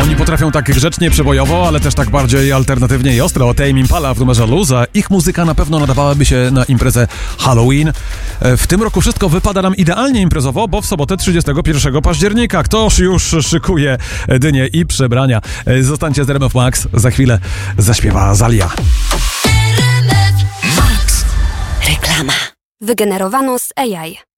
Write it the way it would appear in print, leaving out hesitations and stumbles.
Oni potrafią tak grzecznie, przebojowo, ale też tak bardziej alternatywnie i ostro. Tame Impala w numerze Luza. Ich muzyka na pewno nadawałaby się na imprezę Halloween. W tym roku wszystko wypada nam idealnie imprezowo, bo w sobotę 31 października ktoś już szykuje dynie i przebrania. Zostańcie z RMF Max. Za chwilę zaśpiewa Zalia. RMF Max. Reklama. Wygenerowano z AI.